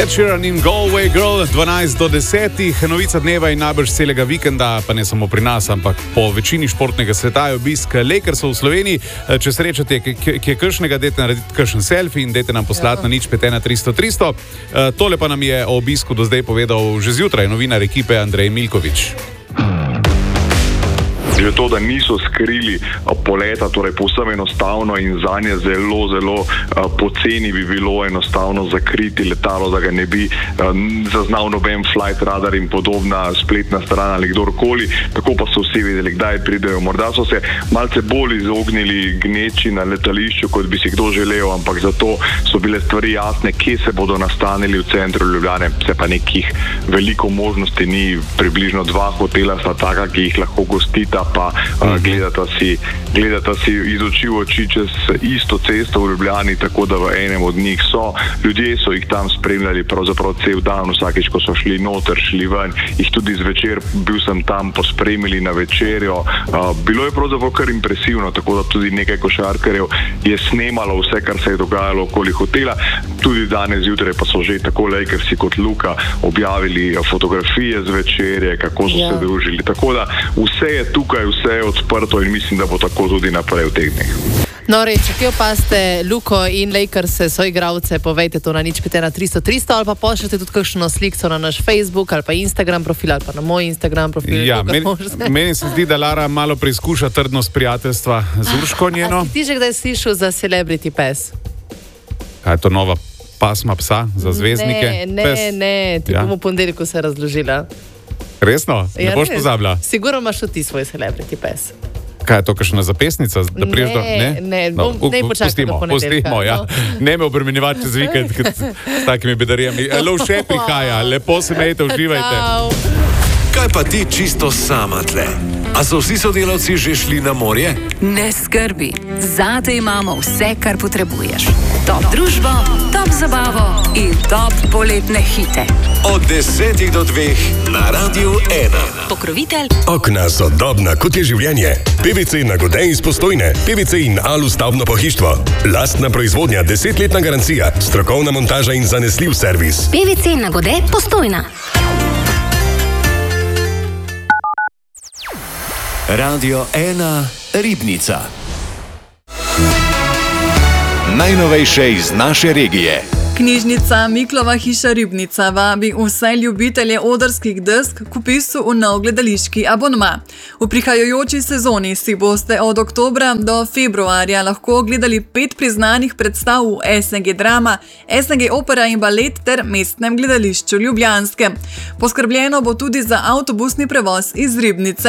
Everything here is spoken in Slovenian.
Ed Sheeran in Galway Girl, 12 do 10, novica dneva in najbrž celega vikenda, pa ne samo pri nas, ampak po večini športnega sveta je obisk Lakersov v Sloveniji. Če srečate, ki je kakšnega, dajte narediti kakšen selfie in dajte nam poslati na nič 513 300 300. Tole pa nam je o obisku do zdaj povedal že zjutraj novinar ekipe Andrej Milkovič. Že to, da niso skrili poleta, torej povsem enostavno in zanje zelo poceni bi bilo enostavno zakriti letalo, da ga ne bi zaznal noben flight radar in podobna spletna stran ali kdorkoli, tako pa so vsi vedeli, kdaj pridejo. Morda so se malce bolj izognili gneči na letališču, kot bi si kdo želel, ampak zato so bile stvari jasne, kje se bodo nastanili v centru Ljubljane, se pa nekih veliko možnosti ni, približno 2 hotela sta taka, ki jih lahko gostita, pa gledata si iz oči v oči čez isto cesto v Ljubljani, tako da v enem od njih so. Ljudje so jih tam spremljali pravzaprav cel dan, vsakeč, ko so šli noter, šli ven, jih tudi zvečer, bil sem tam, pospremili na večerjo. Bilo je pravzaprav kar impresivno, tako da tudi nekaj košarkarjev je snemalo vse, kar se je dogajalo okoli hotela. Tudi danes zjutraj pa so že tako Lakersi kot Luka objavili fotografije z večerje, kako so se družili. Tako da vse je tukaj, vse je odprto in mislim, da bo tako tudi naprej v teh dneh. No, reči, kje opaste Luko in Lakerse, soigralce, povejte to na nič 513 300 ali pa pošljete tudi kakšno sliko na naš Facebook ali pa Instagram profil ali pa na moj Instagram profil. Ja, meni se zdi, da Lara malo preizkuša trdnost prijateljstva z Urško njeno. A si ti že kdaj slišal za Celebrity Pes? Kaj je to nova pasma psa za zvezdnike? Ne, ti bomo v ponedeljku se razložila. Resno? Ne boš pozabila? Sigurno imaš tudi ti svoj Celebrity Pes. Kaj je to, kakšna zapestnica? Ne počakajmo do ponedeljka. Pustimo, ja. Ne me obremenjevati čez vikend s takimi bedarijami. Lovše prihaja, lepo se imejte, uživajte. Kaj pa ti čisto sama tle? A so vsi sodelavci že šli na morje? Ne skrbi, zate imamo vse, kar potrebuješ. Top družbo, top zabavo in top poletne hite. Od 10 do 2 na Radiu 1. Pokrovitelj Okna sodobna, kot je življenje. PVC Nagode iz Postojne. PVC in Alu stavbno pohištvo. Lastna proizvodnja, 10-letna garancija, strokovna montaža in zanesljiv servis. PVC Nagode Postojna. Radio 1 Ribnica. Najnovejše iz naše regije. Knjižnica Miklova hiša Ribnica vabi vse ljubitelje odrskih desk k vpisu v nov gledališki abonma. V prihajajoči sezoni si boste od oktobra do februarja lahko gledali 5 priznanih predstav v SNG Drama, SNG Opera in Balet ter Mestnem gledališču Ljubljanskem. Poskrbljeno bo tudi za avtobusni prevoz iz Ribnice.